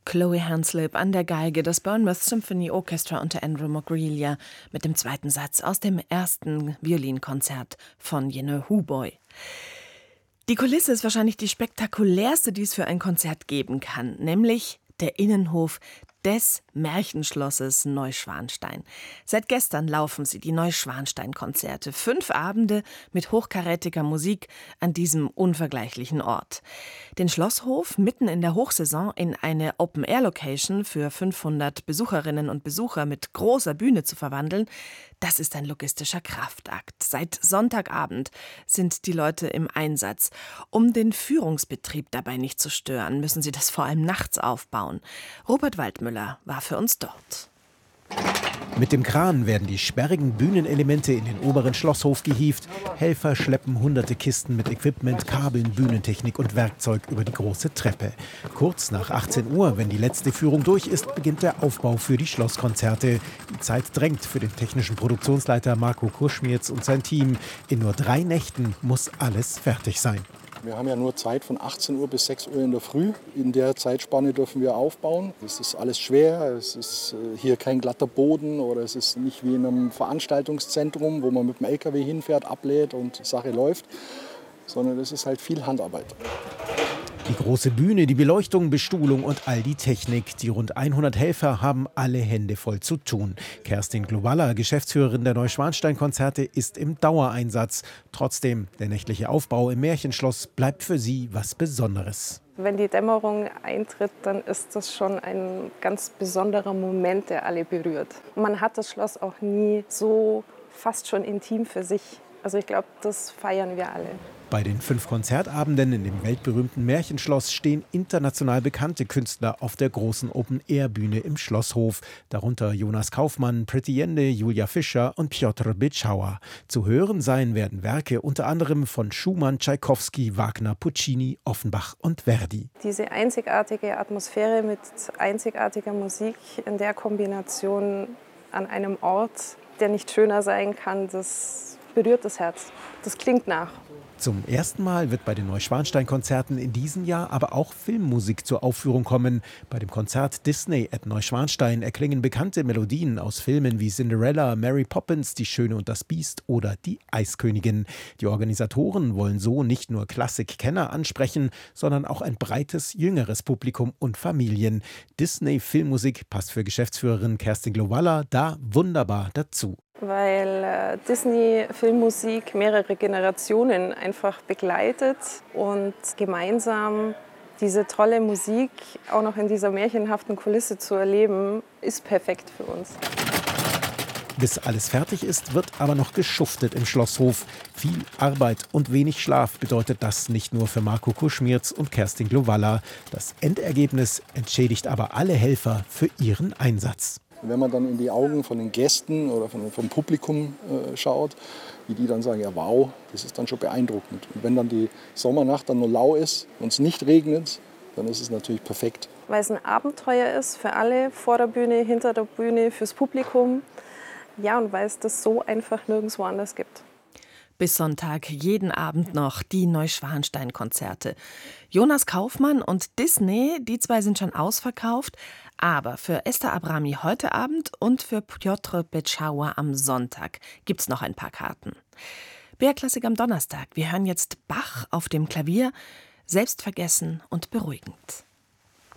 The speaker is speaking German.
Chloe Hanslip an der Geige, das Bournemouth Symphony Orchestra unter Andrew Mogrelia mit dem zweiten Satz aus dem ersten Violinkonzert von Jenő Hubay. Die Kulisse ist wahrscheinlich die spektakulärste, die es für ein Konzert geben kann, nämlich der Innenhof des Märchenschlosses Neuschwanstein. Seit gestern laufen sie, die Neuschwanstein-Konzerte. 5 Abende mit hochkarätiger Musik an diesem unvergleichlichen Ort. Den Schlosshof mitten in der Hochsaison in eine Open-Air-Location für 500 Besucherinnen und Besucher mit großer Bühne zu verwandeln, das ist ein logistischer Kraftakt. Seit Sonntagabend sind die Leute im Einsatz. Um den Führungsbetrieb dabei nicht zu stören, müssen sie das vor allem nachts aufbauen. Robert Waldmüller war für uns dort. Mit dem Kran werden die sperrigen Bühnenelemente in den oberen Schlosshof gehievt. Helfer schleppen hunderte Kisten mit Equipment, Kabeln, Bühnentechnik und Werkzeug über die große Treppe. Kurz nach 18 Uhr, wenn die letzte Führung durch ist, beginnt der Aufbau für die Schlosskonzerte. Die Zeit drängt für den technischen Produktionsleiter Marco Kuschmierz und sein Team. In nur 3 Nächten muss alles fertig sein. Wir haben ja nur Zeit von 18 Uhr bis 6 Uhr in der Früh. In der Zeitspanne dürfen wir aufbauen. Es ist alles schwer, es ist hier kein glatter Boden oder es ist nicht wie in einem Veranstaltungszentrum, wo man mit dem LKW hinfährt, ablädt und die Sache läuft, sondern es ist halt viel Handarbeit. Die große Bühne, die Beleuchtung, Bestuhlung und all die Technik. Die rund 100 Helfer haben alle Hände voll zu tun. Kerstin Glowalla, Geschäftsführerin der Neuschwanstein-Konzerte, ist im Dauereinsatz. Trotzdem, der nächtliche Aufbau im Märchenschloss bleibt für sie was Besonderes. Wenn die Dämmerung eintritt, dann ist das schon ein ganz besonderer Moment, der alle berührt. Man hat das Schloss auch nie so fast schon intim für sich. Also ich glaube, das feiern wir alle. Bei den 5 Konzertabenden in dem weltberühmten Märchenschloss stehen international bekannte Künstler auf der großen Open-Air-Bühne im Schlosshof. Darunter Jonas Kaufmann, Pretty Yende, Julia Fischer und Piotr Bitschauer. Zu hören sein werden Werke unter anderem von Schumann, Tschaikowski, Wagner, Puccini, Offenbach und Verdi. Diese einzigartige Atmosphäre mit einzigartiger Musik in der Kombination an einem Ort, der nicht schöner sein kann, das berührt das Herz. Das klingt nach. Zum ersten Mal wird bei den Neuschwanstein-Konzerten in diesem Jahr aber auch Filmmusik zur Aufführung kommen. Bei dem Konzert Disney at Neuschwanstein erklingen bekannte Melodien aus Filmen wie Cinderella, Mary Poppins, Die Schöne und das Biest oder Die Eiskönigin. Die Organisatoren wollen so nicht nur Klassikkenner ansprechen, sondern auch ein breites, jüngeres Publikum und Familien. Disney-Filmmusik passt für Geschäftsführerin Kerstin Glowalla da wunderbar dazu. Weil Disney-Filmmusik mehrere Generationen einfach begleitet und gemeinsam diese tolle Musik auch noch in dieser märchenhaften Kulisse zu erleben, ist perfekt für uns. Bis alles fertig ist, wird aber noch geschuftet im Schlosshof. Viel Arbeit und wenig Schlaf bedeutet das nicht nur für Marco Kuschmierz und Kerstin Glowalla. Das Endergebnis entschädigt aber alle Helfer für ihren Einsatz. Wenn man dann in die Augen von den Gästen oder vom Publikum schaut, wie die dann sagen, ja wow, das ist dann schon beeindruckend. Und wenn dann die Sommernacht dann nur lau ist und es nicht regnet, dann ist es natürlich perfekt. Weil es ein Abenteuer ist für alle, vor der Bühne, hinter der Bühne, fürs Publikum. Ja, und weil es das so einfach nirgendwo anders gibt. Bis Sonntag jeden Abend noch die Neuschwanstein-Konzerte. Jonas Kaufmann und Disney, die 2 sind schon ausverkauft. Aber für Esther Abrami heute Abend und für Piotr Bitschauer am Sonntag gibt's noch ein paar Karten. BR-Klassik am Donnerstag. Wir hören jetzt Bach auf dem Klavier, selbstvergessen und beruhigend.